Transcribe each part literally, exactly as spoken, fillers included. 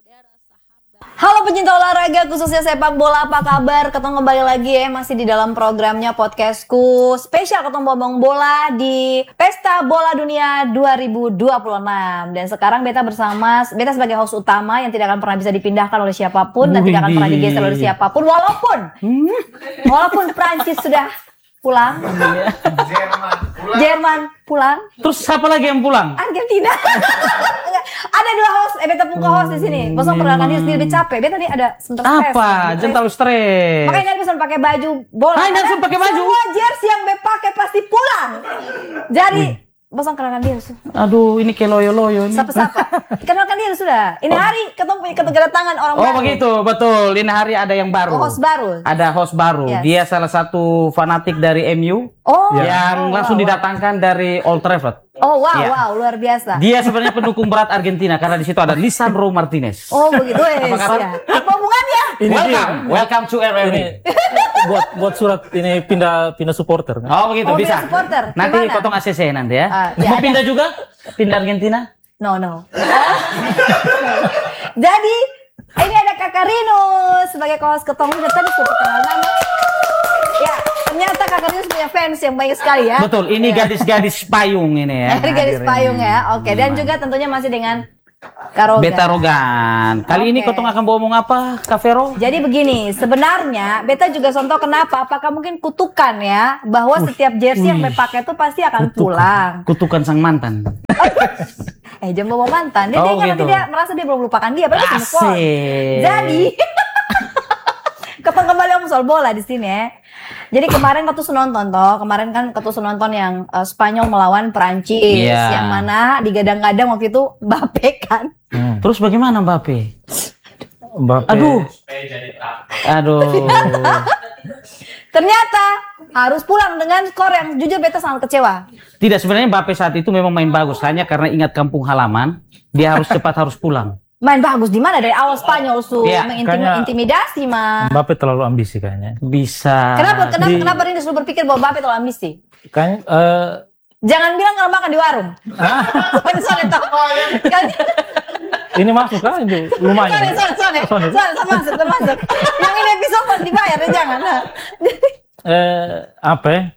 Halo pecinta olahraga khususnya sepak bola, apa kabar? Ketemu kembali lagi ya, masih di dalam programnya podcastku spesial ketemu ngomong bola di Pesta Bola Dunia dua ribu dua puluh enam. Dan sekarang Beta bersama, Beta sebagai host utama yang tidak akan pernah bisa dipindahkan oleh siapapun dan Wih, tidak akan pernah digeser oleh siapapun, walaupun hmm. walaupun Prancis sudah pulang, Jerman pulang. Jerman pulang. Terus siapa lagi yang pulang? Argentina. Ada dua host, eh Beta pun host di sini. Kosong perkenalkan diri sendiri, lebih capek. Beta nih ada sebentar stres. Apa? Jental stres. Makanya dia bisa pakai baju bola. Ah, dia bisa pakai baju. Semua jersey yang Beta pakai pasti pulang. Jadi Bosong kenalkan diri. Aduh, ini kayak loyo-loyo nih. Sapa-sapa. Kenalkan diri sudah. Ini Oh. hari ketemu punya kedatangan orang Oh baru. begitu, betul. Ini hari ada yang baru. Oh, host baru. Ada host baru. Yes. Dia salah satu fanatik dari M U. Oh. Yang Oh, langsung wow. didatangkan dari Old Trafford. Oh wow, Ya. wow, luar biasa. Dia sebenarnya pendukung berat Argentina karena di situ ada Lisandro Martinez. Oh begitu Apa ya. kabar? Apa hubungannya? Ini welcome, dia. welcome to R R I. Ini buat buat surat ini pindah pindah supporter. Oh begitu, Oh, bisa. pindah supporter. Nanti Gimana? potong A C C nanti ya. Ah, ya, Mau ada. pindah juga? Pindah Argentina? No, no. Jadi, ini ada Kakak Rinus sebagai kawas ketemu. Tadi sudah kenal nama. Ya, ternyata Kakak Rinus punya fans yang banyak sekali ya. Betul, ini Ya. gadis-gadis payung ini ya. Dari garis Hadirin. payung ya. Oke, dan juga tentunya masih dengan Karoga. Beta Rogan. Kali ini Oke. Kotong akan ngomong apa, Kak Vero? Jadi begini, sebenarnya Beta juga contoh kenapa, apakah mungkin kutukan ya, bahwa setiap jersey yang wih. Beta pakai itu pasti akan pulang. Kutukan sang mantan. Eh, jangan bawa mantan. Dia, Oh, dia kan nanti gitu. dia merasa dia belum lupakan dia, berarti move on. Asik. Jadi, ketemu kembali om soal bola di sini ya. Jadi kemarin ketus nonton toh, kemarin kan ketus nonton yang uh, Spanyol melawan Perancis, Iya. yang mana digadang-gadang waktu itu Mbappe kan. Hmm. Terus bagaimana Mbappe? Mbappe. Aduh. Aduh. Ternyata harus pulang dengan skor yang jujur Beta sangat kecewa. Tidak, sebenarnya Mbappe saat itu memang main bagus. Hanya karena ingat kampung halaman, dia harus cepat harus pulang. Main bagus di mana dari awal Spanyol tuh Iya, mengintimidasi intimidasi mah. Mbappe terlalu ambisi kayaknya. Bisa. Kenapa kenapa di- kenapa Rinus lu berpikir bahwa Mbappe terlalu ambisi? Kan eh Jangan bilang kalau makan di warung. Soalnya soalnya toh. Kan- ini masuk kan itu lumayan. Soalnya soalnya soalnya Soalnya. soalnya masuk termasuk. Yang ini episode dibayar ya jangan. Nah. Eh apa ya?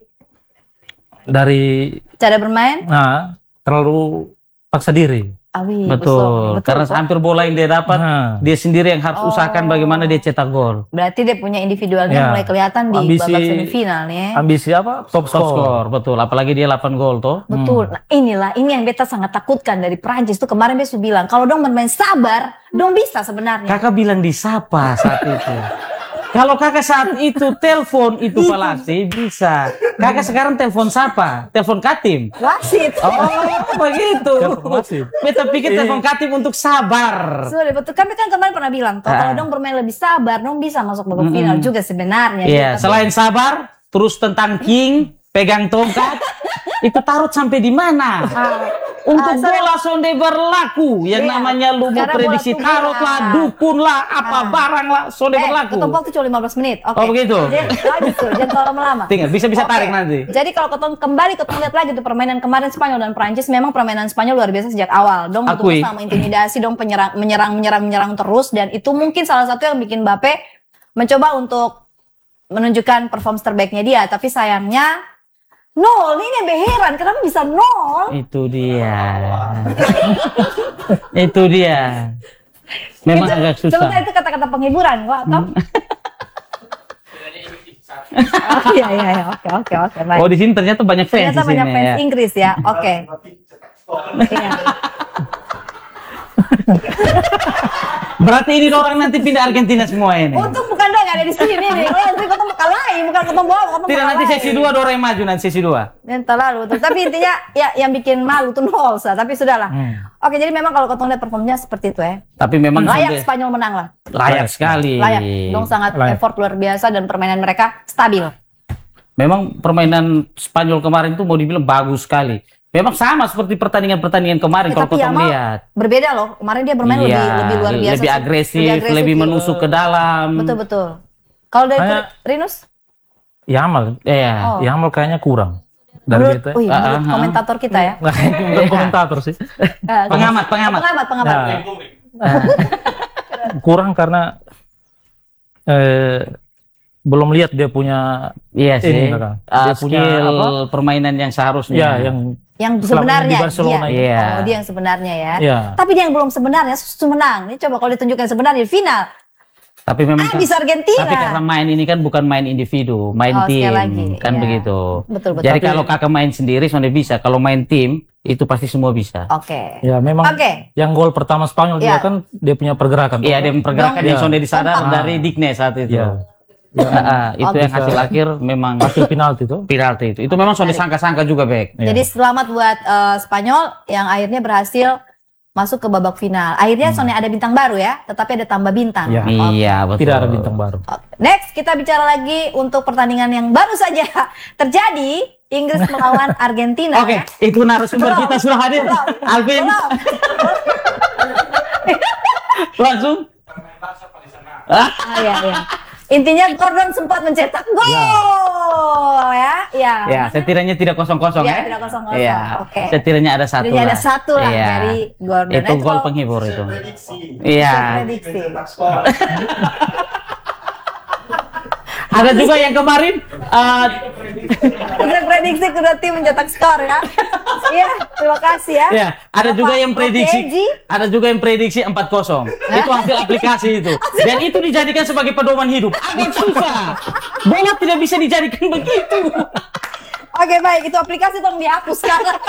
Dari Cara bermain? nah terlalu paksa diri. Awi, Betul. Karena hampir bola yang dia dapat, Nah. dia sendiri yang harus Oh. usahakan bagaimana dia cetak gol. Berarti dia punya individualnya Ya. mulai kelihatan di Ambisi- babak semifinal nih. Ambisi apa? Top Top score. score, betul. Apalagi dia delapan gol toh. Betul. Nah, inilah ini yang Beta sangat takutkan dari Prancis tuh kemarin Beta sudah bilang kalau dong bermain sabar, dong bisa sebenarnya. Kakak bilang disapa saat itu. Kalau kakak saat itu telepon itu Palasi bisa. Kakak sekarang telepon siapa? Telepon Katim. Wasit. Oh begitu. Telepon wasit. Beta pikir telepon Katim untuk sabar. Sudah betul. Kami kan kemarin pernah bilang, toh, kalau Ah. dong bermain lebih sabar, dong bisa masuk babak final juga sebenarnya. Iya. Gitu. Selain sabar, terus tentang King, pegang tongkat, itu tarut sampai di mana? Untuk Ah, sorry. bola sonde berlaku, yang Iya, namanya lu mau karena prediksi bola tuh tarot bola. lah, dukun lah, apa Ah. barang lah, sonde Eh, berlaku. ketemu waktu cuma lima belas menit. Oke. Oh, begitu? Jadi, lanjut tuh, jangan terlalu lama. Tinggal bisa-bisa Oke. tarik nanti. Jadi kalau ketemu kembali ketemu lihat lagi tuh permainan kemarin Spanyol dan Prancis, memang permainan Spanyol luar biasa sejak awal. Dong Akui. betul sama intimidasi, dong penyerang menyerang menyerang menyerang terus, dan itu mungkin salah satu yang bikin Mbappe mencoba untuk menunjukkan perform terbaiknya dia, tapi sayangnya nol. Ini yang heran, kenapa bisa nol? Itu dia. Itu dia. Memang Itu- agak susah. Sebentar, itu kata-kata penghiburan, kok. Toh? Oh, iya iya iya, oke oke oke baik. Oh, di sini ternyata banyak fans Ternyata di banyak sini fans ya. Inggris ya. Oke. Iya. Berarti ini orang nanti pindah Argentina semua ini. Untung bukan dong ada di sini nih. Kalau nanti ketemu kalah, bukan ketemu bola, ketemu Tidak, nanti kalah. sesi dua orang yang maju nanti sesi dua. Dan terlalu betul. Tapi intinya ya yang bikin malu tuh nol sah. Tapi sudahlah. Hmm. Oke, jadi memang kalau ketemu lihat performnya seperti itu ya. Tapi memang Layak sampai- Spanyol menang lah. layak sekali. Layak. Dong sangat Layak. effort luar biasa dan permainan mereka stabil. Memang permainan Spanyol kemarin tuh mau dibilang bagus sekali. Memang sama seperti pertandingan-pertandingan kemarin Ya, kalau tapi kita Yamal lihat. berbeda loh. Kemarin dia bermain Iya, lebih lebih luar biasa. lebih sih. agresif, lebih gitu. menusuk ke dalam. Betul betul. Kalau dari Hanya- Rinus? Yamal. Iya. Oh. Yamal kayaknya kurang. Dari Menurut, Beta. oh iya, menurut Ah, ah, komentator kita ya. Nah, bukan komentator sih. Eh, Pengamat, pengamat. Pengamat, pengamat. Nah, kurang karena eh, belum lihat dia punya Iya sih. ini, Kakak. Uh, Dia punya skill apa? permainan yang seharusnya. Ya, yang Yang selama ini sebenarnya di Barcelona dia. ini. Iya. Oh, dia yang sebenarnya ya. Iya. Tapi dia yang belum sebenarnya, susu menang. Ini coba kalau ditunjukkan sebenarnya di final. Tapi memang kan- Habis Argentina. tapi karena main ini kan bukan main individu, main Oh, sekali tim, lagi, kan iya. begitu. Betul, betul. Jadi Tapi- kalau kakak main sendiri sudah bisa, kalau main tim itu pasti semua bisa. Oke. ya memang Oke. yang gol pertama Spanyol Iya. juga kan dia punya pergerakan. Iya, dia mempergerakan Dong. yang sudah disadar Kompak. dari Digne saat itu. Iya. Ah, ah, itu Oke. yang hasil akhir memang Hasil penalti itu. penalti itu. Itu memang sudah disangka-sangka juga, Bek. Iya. Jadi selamat buat eh, Spanyol yang akhirnya berhasil masuk ke babak final. Akhirnya soalnya ada bintang baru ya, tetapi ada tambah bintang. Iya. Oke. Iya, betul. Tidak ada bintang baru. Oke. Next, kita bicara lagi untuk pertandingan yang baru saja terjadi, Inggris melawan Argentina. Oke, ya. itu narasumber Belum. kita sudah hadir. Belum. Alvin, Belum. langsung. Ah, iya, iya. Intinya Gordon sempat mencetak gol ya, ya. Ya, setidaknya tidak kosong-kosong Ya, ya. tidak kosong-kosong. Iya. Oke. Setidaknya ada satu Setidaknya lah. ada satu lah Iya. dari Gordon. Itu Nah, gol kalau- penghibur itu. Prediksi. Iya. Prediksi. Ada juga yang kemarin uh, Bisa prediksi kedua tim mencetak skor ya. Iya, terima kasih ya. ya, ada juga yang Oke, prediksi, Ji. ada juga yang prediksi empat kosong. Itu hasil aplikasi itu. Dan itu dijadikan sebagai pedoman hidup. Agak susah. Bola tidak bisa dijadikan begitu. Oke baik, itu aplikasi tolong dihapus sekarang.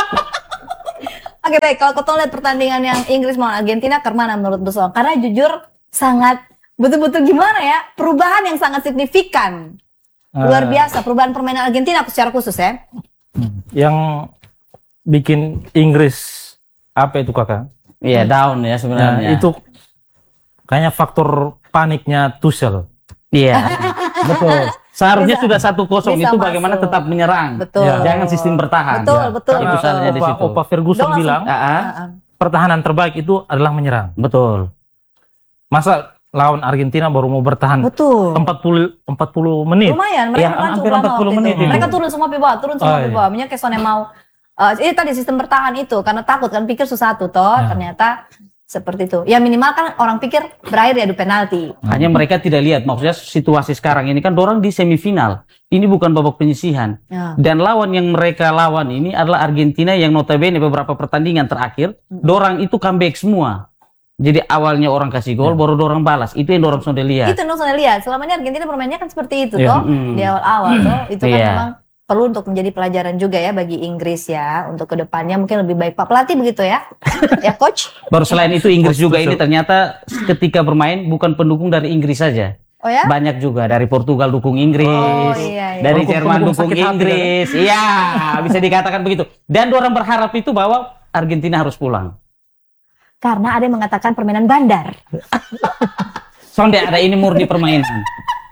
Oke baik, kalau kita lihat pertandingan yang Inggris melawan Argentina, kemana menurut Busong? Karena jujur sangat betul-betul gimana ya, perubahan yang sangat signifikan. Luar Eh. biasa, perubahan permainan Argentina secara khusus ya. Yang bikin Inggris apa itu kakak? Iya, down ya Nah, sebenarnya. itu kayaknya faktor paniknya Tuchel. Iya. Betul. Seharusnya Bisa- sudah satu kosong bisa itu bagaimana masuk. tetap menyerang. Betul. Ya. Jangan sistem bertahan. Betul, Ya. betul. Itu Karena salahnya di Opa, situ. Opa Ferguson Dong langsung- bilang Ah, ah. Ah, ah. pertahanan terbaik itu adalah menyerang. Betul. Masa lawan Argentina baru mau bertahan Betul. empat puluh empat puluh menit. Lumayan, Iya, mereka kan hampir cukup lama empat puluh waktu menit itu. itu. Mereka turun semua piba, turun semua Oh, iya. piba. Minyak keson yang mau eh, ini tadi sistem bertahan itu karena takut kan pikir susah tuh toh, Ya. ternyata seperti itu. Ya minimal kan orang pikir berakhir ya adu penalti. Hanya mereka tidak lihat, maksudnya situasi sekarang ini kan dorang di semifinal. Ini bukan babak penyisihan. Ya. Dan lawan yang mereka lawan ini adalah Argentina yang notabene beberapa pertandingan terakhir, dorang itu comeback semua. Jadi awalnya orang kasih gol, baru dorang balas. Itu yang dorang sudah lihat. Itu nong sudah lihat. Selama ini Argentina permainnya kan seperti itu Ya. toh Mm. di awal-awal toh. Itu kan Iya. memang perlu untuk menjadi pelajaran juga ya bagi Inggris ya untuk kedepannya mungkin lebih baik Pak pelatih begitu ya, ya coach. Baru selain itu Inggris juga ini ternyata ketika bermain bukan pendukung dari Inggris saja. Oh ya? Banyak juga dari Portugal dukung Inggris, Oh, iya, iya. dari Pendukung- Jerman pendukung dukung sakit hati, Inggris. Iya, bisa dikatakan begitu. Dan orang berharap itu bahwa Argentina harus pulang. Karena ada yang mengatakan permainan bandar. Soalnya ada ini murni permainan.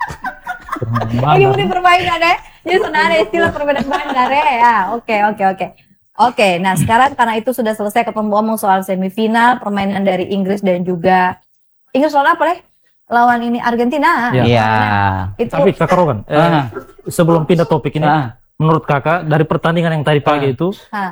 Ini murni permainan ya. Jadi sudah ada istilah permainan bandar ya. Ya, oke oke oke. Oke, nah sekarang karena itu sudah selesai kita ngomong soal semifinal permainan dari Inggris dan juga Inggris lawan apa deh? Lawan ini Argentina. Ya. Iya. Itu Tapi kakak Rogan, eh, Ah. sebelum pindah topik ini, Ah. menurut kakak dari pertandingan yang tadi pagi Ah. itu ah,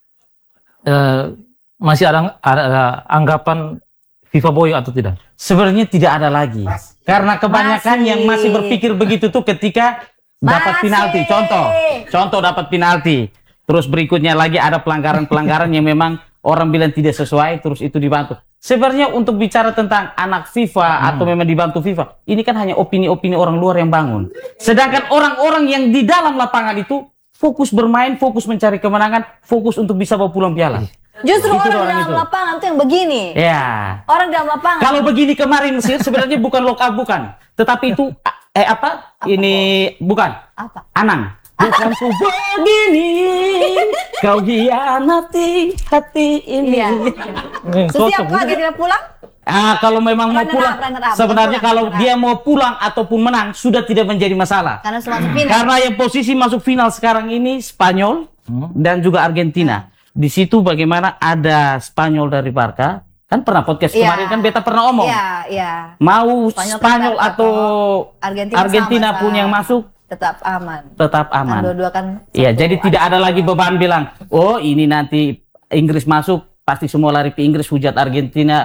eh, masih ada, ada anggapan FIFA boy atau tidak? Sebenarnya tidak ada lagi. Karena kebanyakan Masih. yang masih berpikir begitu tuh ketika dapat Masih. penalti. Contoh, contoh dapat penalti. Terus berikutnya lagi ada pelanggaran-pelanggaran yang memang orang bilang tidak sesuai, terus itu dibantu. Sebenarnya untuk bicara tentang anak FIFA atau memang dibantu FIFA, ini kan hanya opini-opini orang luar yang bangun. Sedangkan orang-orang yang di dalam lapangan itu fokus bermain, fokus mencari kemenangan, fokus untuk bisa bawa pulang piala. justru Itu orang di orang dalam itu. lapangan tuh yang begini. Ya. Orang di dalam lapangan. Kalau begini kemarin Mesir sebenarnya bukan lokal bukan, tetapi itu eh apa? Ini bukan Apa? Anang. Bukan ku begini, kau hianati hati ini. Iya. Eh, Sesiap cocok. kok Argentina pulang? Ah, kalau memang mau Runner pulang, up, runner up. sebenarnya Pulang, kalau runner up. dia mau pulang ataupun menang sudah tidak menjadi masalah. Karena sudah masuk final. Karena yang posisi masuk final sekarang ini Spanyol dan juga Argentina. Di situ bagaimana ada Spanyol dari Barca, kan pernah podcast Iya. kemarin kan beta pernah omong. Iya, iya. Mau Spanyol Spanyol, kan Barca atau Argentina Argentina, sama, pun sama. yang masuk Tetap aman. tetap Kan aman. dua-dua kan. Iya, satu jadi tidak ada arah. lagi beban bilang, oh ini nanti Inggris masuk pasti semua lari ke Inggris, hujat Argentina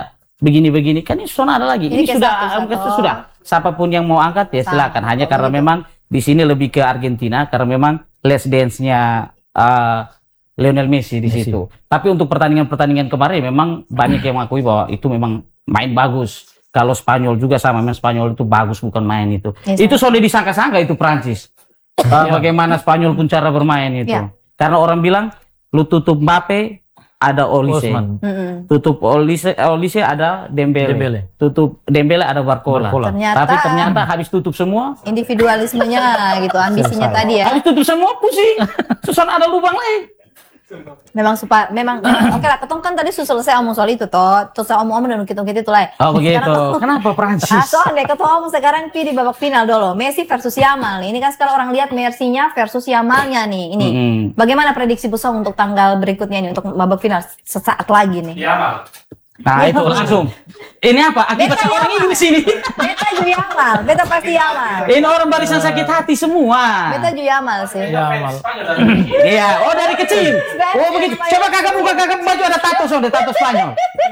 begini-begini kan ini sudah ada lagi. Ini Ini kayak sudah satu-satu. itu sudah. Siapapun yang mau angkat ya silakan. Hanya Oh, karena begitu. memang di sini lebih ke Argentina karena memang last dance-nya uh, Lionel Messi di Messi. situ. Tapi untuk pertandingan-pertandingan kemarin memang banyak yang mengakui bahwa itu memang main bagus. Kalau Spanyol juga sama, memang Spanyol itu bagus bukan main itu. Yes, itu sudah disangka-sangka itu Prancis. Uh, bagaimana Spanyol pun cara bermain itu. Ya. Karena orang bilang lu tutup Mbappe ada Olise. Osman. Mm-mm. Tutup Olise, Olise ada Dembele. Dembele. Tutup Dembele ada Barcola. Barcola. Ternyata, Tapi ternyata habis tutup semua, individualismenya gitu, ambisinya Selesai. tadi ya. habis tutup semua pusing. Susah ada lubang lagi. Memang supa, memang oke lah. Ketong kan tadi sudah selesai omong soal itu toh, terus omong-omong dan kita kita itu lah. Oh begitu. Sekarang- Kenapa Prancis? Ah, soalnya ketong omong sekarang pi di babak final dulu, Messi versus Yamal. Ini kan sekarang orang lihat Messi-nya versus Yamalnya nih. Ini Mm-mm. bagaimana prediksi Busong untuk tanggal berikutnya ini untuk babak final sesaat lagi nih? Nah itu langsung. Ini apa? Akibat Beta orang Yamal. Inggris ini. Beta Ju Yamal, beta pasti Yamal. Ini orang barisan sakit hati semua. Beta Ju Yamal sih. Ya, mal. Iya. Oh dari kecil. Oh begitu. Coba kakak buka kakak baju ada tato so, ada tato Spanyol.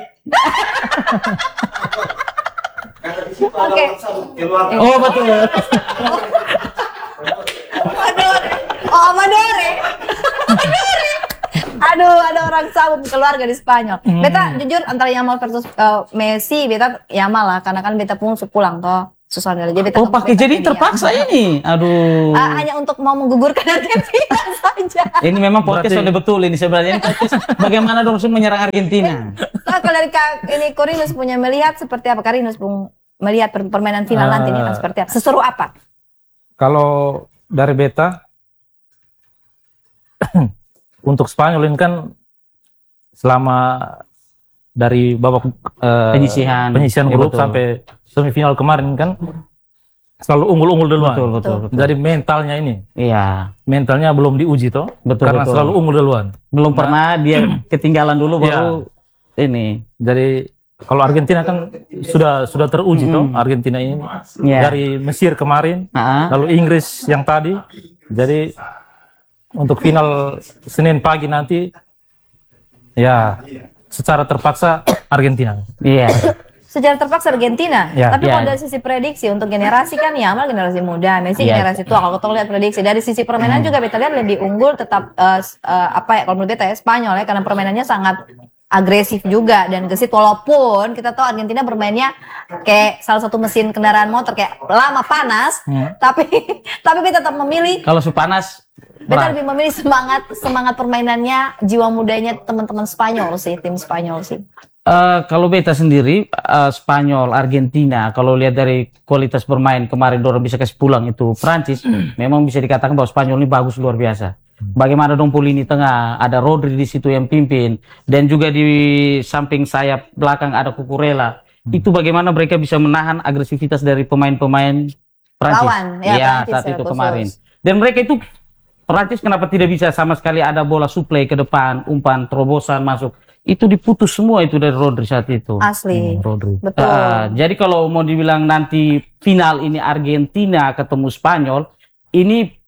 Oke. Oh betul. Aduh, oh Amadore. Amadore. Aduh, ada orang sabuk keluarga di Spanyol. Beta jujur antara Yamal versus uh, Messi, beta Yamal lah, karena kan beta pun pulang toh. Susah dari jadi beta. Oh pakai beta jadi pilih terpaksa Yamal. ini. Aduh. Ah, hanya untuk mau menggugurkan Argentina saja. Ini memang podcast Berarti- sudah betul ini sebenarnya. Ini podcast bagaimana dong menyerang Argentina. Nah, kalau dari Kak, ini Korinus punya melihat seperti apa? Karinus pun melihat per- permainan final Ah. nanti ini akan seperti apa? Seseru apa? Kalau dari beta untuk Spanyol ini kan selama dari babak eh, Penyisihan. penyisihan Ya, grup betul. sampai semifinal kemarin kan selalu unggul-unggul duluan. Betul betul. betul. Jadi mentalnya ini, Iya. mentalnya belum diuji toh, Betul, karena betul. selalu unggul duluan. Belum pernah dia ketinggalan dulu Iya. baru ini. Jadi kalau Argentina kan sudah sudah teruji toh, Argentina ini Iya. dari Mesir kemarin, Ah. lalu Inggris yang tadi. Jadi untuk final Senin pagi nanti, ya secara terpaksa Argentina. Iya. Secara terpaksa Argentina. Ya, Tapi ya. kalau dari sisi prediksi untuk generasi kan Yamal generasi muda, Messi Ya. generasi tua. Kalau kita lihat prediksi dari sisi permainan juga beta lihat lebih unggul tetap eh, s- eh, apa ya kalau menurut beta ya Spanyol ya karena permainannya sangat agresif juga dan gesit walaupun kita tahu Argentina bermainnya kayak salah satu mesin kendaraan motor kayak lama panas tapi tapi beta tetap memilih Kalau su panas beta berat. lebih memilih semangat semangat permainannya jiwa mudanya teman-teman Spanyol sih tim Spanyol sih. Eh, kalau beta sendiri eh, Spanyol, Argentina, kalau lihat dari kualitas bermain kemarin dorong bisa kasih pulang itu Prancis, memang bisa dikatakan bahwa Spanyol ini bagus luar biasa. Bagaimana dong lini tengah, ada Rodri di situ yang pimpin, dan juga di samping sayap belakang ada Cucurella. Itu bagaimana mereka bisa menahan agresivitas dari pemain-pemain Prancis. Lawan, ya, Iya, Prancis saat ya, itu khusus. kemarin. Dan mereka itu Prancis kenapa tidak bisa sama sekali ada bola suplai ke depan, umpan, terobosan masuk. Itu diputus semua itu dari Rodri saat itu. Asli. Rodri. Betul. Ah, jadi kalau mau dibilang nanti final ini Argentina ketemu Spanyol, ini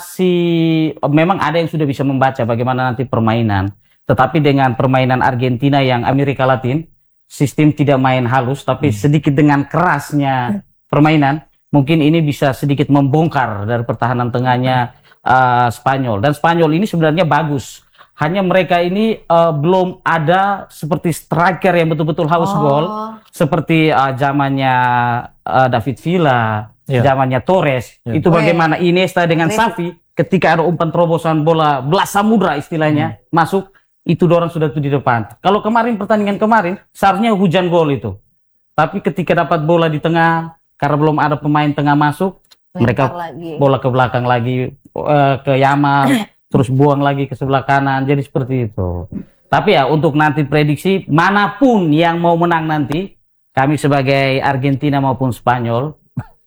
masih memang ada yang sudah bisa membaca bagaimana nanti permainan. Tetapi dengan permainan Argentina yang Amerika Latin, sistem tidak main halus, tapi sedikit dengan kerasnya permainan, mungkin ini bisa sedikit membongkar dari pertahanan tengahnya ah, Spanyol. Dan Spanyol ini sebenarnya bagus. Hanya mereka ini eh, belum ada seperti striker yang betul-betul haus Oh. gol seperti eh, zamannya eh, David Villa, Iya. zamannya Torres. Iya. Itu bagaimana Iniesta dengan Agresif. Xavi ketika ada umpan terobosan bola belas samudra istilahnya masuk, itu dorang sudah tuh di depan. Kalau kemarin pertandingan kemarin seharusnya hujan gol itu. Tapi ketika dapat bola di tengah karena belum ada pemain tengah masuk, mereka Lempar lagi. bola ke belakang lagi eh, ke Yamal terus buang lagi ke sebelah kanan, jadi seperti itu. Tapi ya untuk nanti prediksi manapun yang mau menang nanti, kami sebagai Argentina maupun Spanyol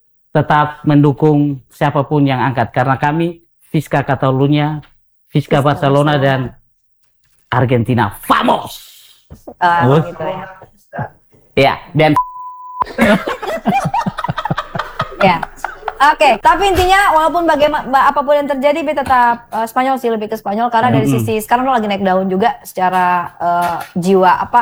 tetap mendukung siapapun yang angkat karena kami Fisca Catalunya, Fisca Fisca Barcelona Barcelona. dan Argentina vamos. Ah, Oh. gitu ya. Ya, dan Ya. Oke, tapi intinya walaupun bagaimana apapun yang terjadi, beta tetap eh, Spanyol sih lebih ke Spanyol karena dari Mm-mm. sisi sekarang lo lagi naik daun juga secara eh, jiwa apa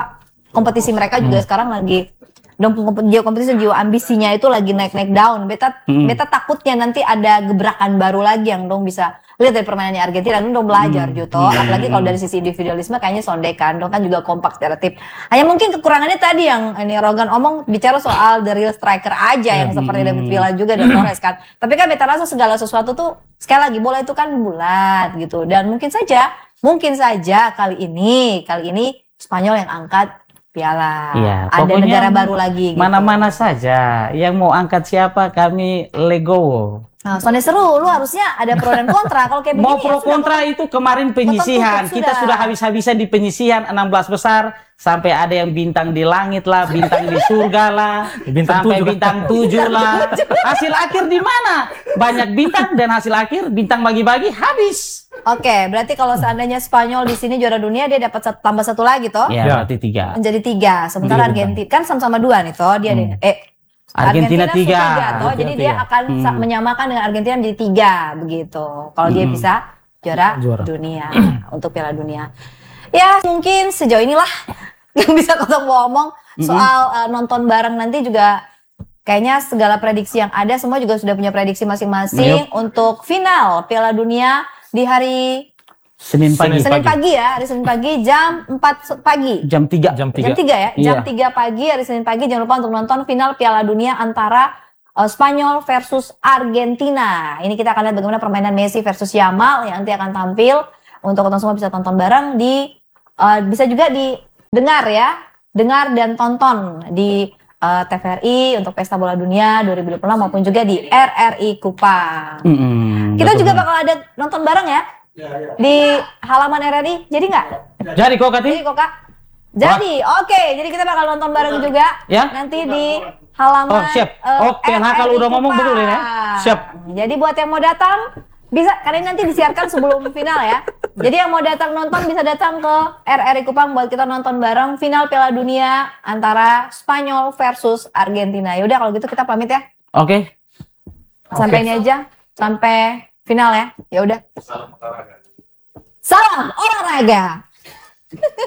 kompetisi mereka juga sekarang lagi dong, jiwa kompetisi, jiwa ambisinya itu lagi naik-naik down. Beta Hmm. beta takutnya nanti ada gebrakan baru lagi yang dong bisa lihat dari permainannya Argentina, dong belajar Juto. Apalagi kalau dari sisi individualisme kayaknya sondekan, dong kan juga kompak secara tim. Hanya mungkin kekurangannya tadi yang ini Rogan omong bicara soal the real striker aja yang seperti David Villa juga dan Torres kan. Tapi kan beta rasa segala sesuatu tuh sekali lagi bola itu kan bulat gitu, dan mungkin saja mungkin saja kali ini kali ini Spanyol yang angkat piala. Iya, Ada pokoknya negara baru lagi gitu. Mana-mana saja yang mau angkat siapa kami legowo. Nah, soalnya seru, lu harusnya ada pro dan kontra. Kalau kayak begini Mau ya pro sudah, kontra itu kemarin penyisihan. tutup Kita sudah. sudah habis-habisan di penyisihan enam belas besar sampai ada yang bintang di langit lah, bintang di surga lah, Bintang sampai tujuh. bintang tujuh lah. Hasil akhir di mana? Banyak bintang dan hasil akhir bintang bagi-bagi habis. Oke, berarti kalau seandainya Spanyol di sini juara dunia dia dapat satu, tambah satu lagi toh, Ya, Ya. berarti tiga. menjadi tiga. Sementara Tiga Argentina kan sama-sama dua nih toh, dia deh. Eh Argentina tiga. tiga toh, jadi dia tiga. akan sa- menyamakan dengan Argentina menjadi tiga begitu. Kalau dia bisa juara, Juara. dunia untuk Piala Dunia. Ya mungkin sejauh inilah yang bisa kita ngomong soal uh, nonton bareng nanti juga. Kayaknya segala prediksi yang ada semua juga sudah punya prediksi masing-masing untuk final Piala Dunia di hari Senin pagi. Senin pagi ya, hari Senin pagi jam empat se- pagi. Jam tiga. Jam tiga. Jam tiga ya, Iya. jam tiga pagi hari Senin pagi. Jangan lupa untuk nonton final Piala Dunia antara uh, Spanyol versus Argentina. Ini kita akan lihat bagaimana permainan Messi versus Yamal yang nanti akan tampil. Untuk teman semua bisa tonton bareng di uh, bisa juga didengar ya, dengar dan tonton di uh, T V R I untuk Pesta Bola Dunia dua ribu dua puluh enam maupun juga di R R I Kupang. Mm-mm. Kita juga bakal ada nonton bareng ya di halaman R R I. Jadi nggak? Jadi kok Kati? Jadi kok kak? Jadi oke. Jadi kita bakal nonton bareng juga. Ya. Nanti di halaman. Oh, siap. eh, Oh, P N H kalau R R I udah ngomong Kupang. betul ya. Siap. Jadi buat yang mau datang bisa, karena ini nanti disiarkan sebelum final ya. Jadi yang mau datang nonton bisa datang ke R R I Kupang buat kita nonton bareng final Piala Dunia antara Spanyol versus Argentina. Yaudah kalau gitu kita pamit ya. Oke. Sampai ini aja. Sampai final ya. Ya udah. Salam olahraga.